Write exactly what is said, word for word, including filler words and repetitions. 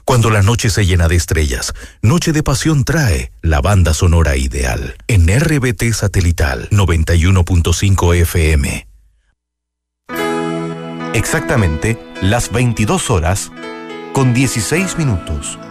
Cuando la noche se llena de estrellas, Noche de Pasión trae la banda sonora ideal en R B T Satelital noventa y uno punto cinco F M. Exactamente las veintidós horas con dieciséis minutos.